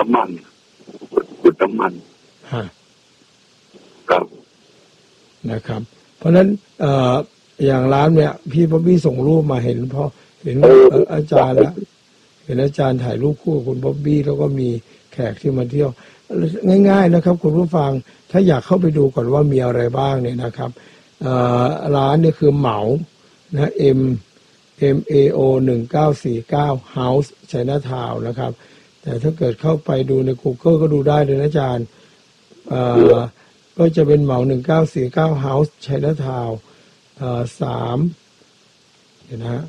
น้ำมันขุดน้ำมันครับนะครับเพราะฉะนั้นอย่างร้านเนี่ยพี่บ๊อบบี้ส่งรูปมาเห็นพอเห็นอาจารย์แล้วเห็นอาจารย์ถ่ายรูปคู่กับคุณบ๊อบบี้แล้วก็มีแขกที่มาเที่ยวง่ายๆนะครับคุณผู้ฟังถ้าอยากเข้าไปดูก่อนว่ามีอะไรบ้างเนี่ยนะครับร้านเนี่ยคือเหมานะ MAO 1949 House Chinatown นะครับแต่ถ้าเกิดเข้าไปดูใน Google ก็ดูได้เลยนะอาจารย์ก็จะเป็นเหมา1949 House Chinatown 3เดี๋ยวนะ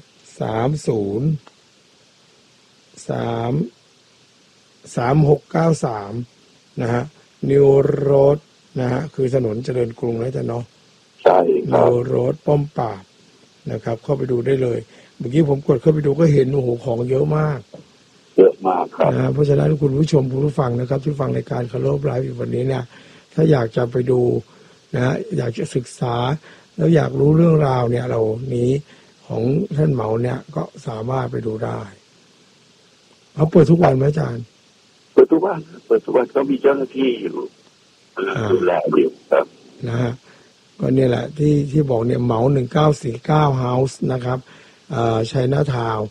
3693นะฮะ New Road นะฮะคือถนนเจริญกรุงนะจ๊ะเนาะใช่ครับ New Road ป้อมปราบนะครับเข้าไปดูได้เลยเมื่อกี้ผมกดเข้าไปดูก็เห็นโอ้โหของเยอะมากครับนะเพราะฉะนั้นคุณผู้ชมคุณผู้ฟังนะครับที่ฟังในการคาร์โลไลฟ์วันนี้เนี่ยถ้าอยากจะไปดูนะอยากจะศึกษาแล้วอยากรู้เรื่องราวเนี่ยเรานี้ของท่านเหมาเนี่ยก็สามารถไปดูได้เขาเปิดทุกวันไหมอาจารย์เปิดทุกวันก็มีเจ้าหน้าที่อยู่ดูแลอยู่ครับนะฮะก็เนี่ยแหละที่บอกเนี่ยเหมา1949 House นะครับChinatown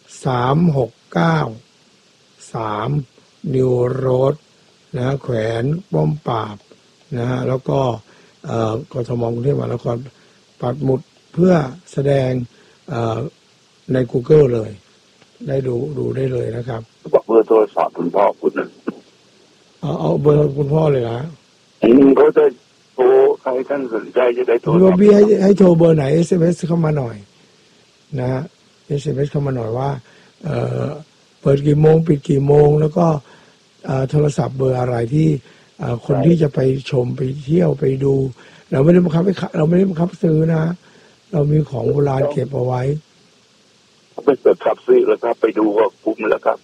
369 New Road นะแขวนป้อมปราบนะฮะแล้วก็กทมกรุงเทพมหานครปักหมุดเพื่อแสดงใน Google เลยได้ดูได้เลยนะครับบอกเบอร์โทรศัพท์คุณพ่อคุณนะเอาเบอร์คุณพ่อเลยนะเขาจะโทรใครท่านสนใจจะได้โทรพี่ให้โทรเบอร์ไหน SMS เข้ามาหน่อยนะฮะ SMS เข้ามาหน่อยว่าเปิดกี่โมงปิดกี่โมงแล้วก็โทรศัพท์เบอร์อะไรที่คนที่จะไปชมไปเที่ยวไปดูเราไม่ได้บังคับเราไม่ได้บังคับซื้อนะเรามีของโบราณเก็บเอาไว้ไม่เปิดขับซื้อแล้วครับไปดูก็คุ้มแล้วครับ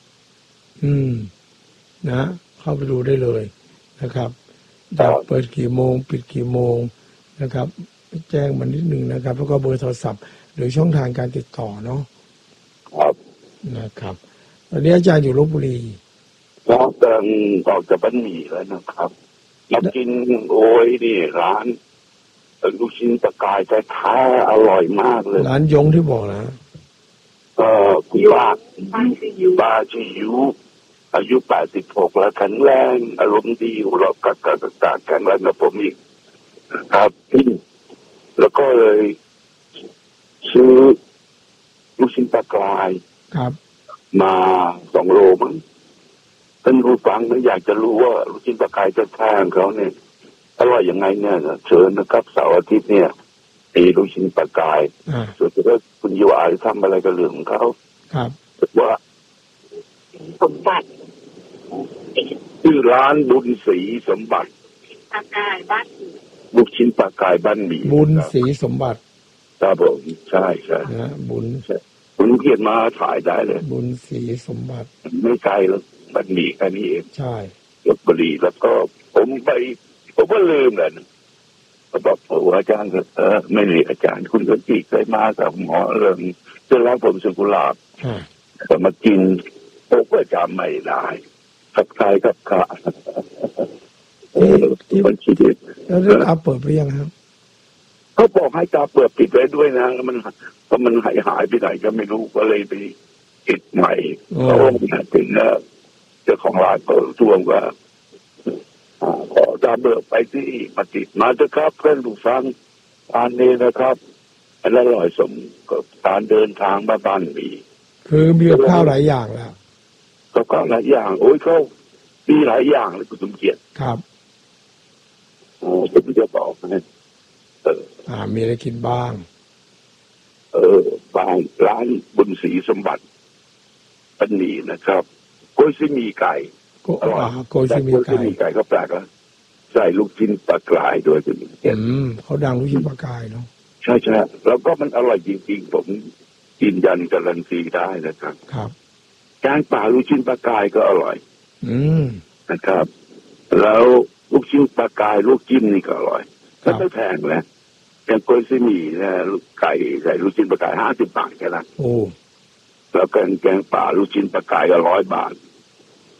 นะเข้าไปดูได้เลยนะครับเปิดกี่โมงปิดกี่โมงนะครับแจ้งมานิดนึงนะครับแล้วก็เบอร์โทรศัพท์หรือช่องทางการติดต่อเนาะครับนะครับตอนนี้อาจารย์อยู่ลพบุรีครับออกจากบ้านหมี่แล้วนะครับมากินโอ้ยนี่ร้านลูกชิ้นปลากายแท้ๆอร่อยมากเลยร้านยงที่บอกนะคุณป้าชื่อยูอายุ86แล้วแข็งแรงอารมณ์ดีหัวเราะกักแข็งแรงกับผมอีกครับแล้วก็เลยซื้อลูกชิ้นปลากายครับมา2 โลมั้งท่านผู้ฟังไม่อยากจะรู้ว่าลูกชิ้นปลากายแท้ๆของเขาเนี่ยอร่อยยังไงเนี่ยเชิญนะครับเสาร์อาทิตย์เนี่ยตีลูกชิ้นปลากายส่วนถ้าคุณยูอาทำอะไรกับเรื่องของเขาครับว่าสมบัติชื่อร้านบุญศรีสมบัติปลากายบ้านลูกชิ้นปลากายบ้านหมี่บุญศรีสมบัติครับผมใช่นะบุญคุณเขียนมาถ่ายได้เลยบุญศรีสมบัติไม่ไกลหรอกบ้านหมี่แค่นี้เองใช่ลพบุรีแล้วก็ผมก็ลืมเลยก็บอกอาจารย์ไม่เลยอาจารย์คุณก็จีเคยมากับหมอเรื่องเจ้าแล้วผมสุกุลาบแต่มากินผมก็จำไม่ได้กับใครกับข้าที่บัญชีแล้วเรื่องอัปเปิดไปยังครับเขาบอกให้ตาเปิดปิดไว้ด้วยนะมันหายไปไหนก็ไม่รู้ก็เลยไปปิดใหม่เขาเป็นเจ้าของร้านเขาทวงว่าขอตาเบิกไปที่มาติดมาเถอะครับเพื่อนผู้ฟังทานนี้นะครับอร่อยสมกับการเดินทางมาบ้านมีคือมีข้าวหลายอย่างแล้วก็หลายอย่างโอ้ยเขามีหลายอย่างเลยคุณสมเกียรติครับผมจะบอกนะมีอะไรกินบ้างบางร้านบุญศรีสมบัติปันนีนะครับโกยซิมีไก่โกยซิมีไก่ก็แปลกแล้วใส่ลูกชิ้นปลากรายด้วยคุณเขาดังลูกชิ้นปลากรายเนาะใช่แล้วก็มันอร่อยจริงๆผมยืนยันการันตีได้นะครับครับแกงป่าลูกชิ้นปลากรายก็อร่อยนะครับแล้วลูกชิ้นปลากรายลูกจิ้มนี่ก็อร่อยไม่แพงนะแกงโกยซิมีนะลูกไก่ใส่ลูกชิ้นปลากราย50 บาทแค่นั้นโอ้แล้วแกงป่าลูกชิ้นปลากรายก็100 บาท